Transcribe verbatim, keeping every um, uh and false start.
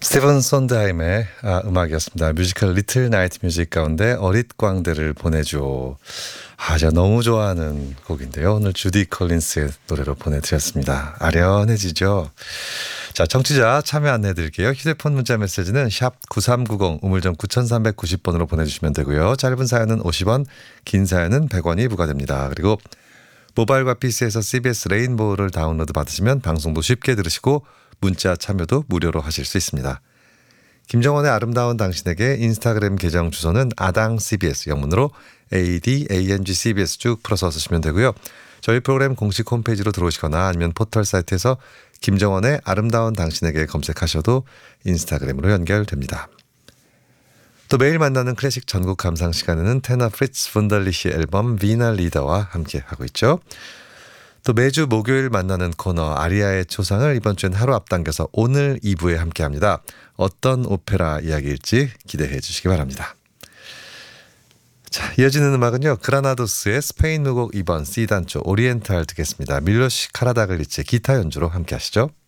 스티븐 손드하임의 아, 음악이었습니다. 뮤지컬 리틀 나이트 뮤직 가운데 어릿 광대를 보내줘. 아, 제가 너무 좋아하는 곡인데요. 오늘 주디 콜린스의 노래로 보내드렸습니다. 아련해지죠? 자, 청취자 참여 안내해드릴게요. 휴대폰 문자 메시지는 샵 구삼구공 우물정 구삼구공 번으로 보내주시면 되고요. 짧은 사연은 오십 원, 긴 사연은 백 원이 부과됩니다. 그리고 모바일과 피시에서 씨비에스 레인보우를 다운로드 받으시면 방송도 쉽게 들으시고 문자 참여도 무료로 하실 수 있습니다. 김정원의 아름다운 당신에게 인스타그램 계정 주소는 아당 씨비에스 영문으로 에이디에이엔지 씨비에스 쭉 풀어서 쓰시면 되고요. 저희 프로그램 공식 홈페이지로 들어오시거나 아니면 포털 사이트에서 김정원의 아름다운 당신에게 검색하셔도 인스타그램으로 연결됩니다. 또 매일 만나는 클래식 전국 감상 시간에는 테너 프리츠 분덜리시 앨범 위너 리더와 함께 하고 있죠. 또 매주 목요일 만나는 코너 아리아의 초상을 이번 주엔 하루 앞당겨서 오늘 이 부에 함께합니다. 어떤 오페라 이야기일지 기대해 주시기 바랍니다. 자, 이어지는 음악은요. 그라나도스의 스페인 무곡 이 번 C단조 오리엔탈 듣겠습니다. 밀로시 카라다글리치의 기타 연주로 함께 하시죠.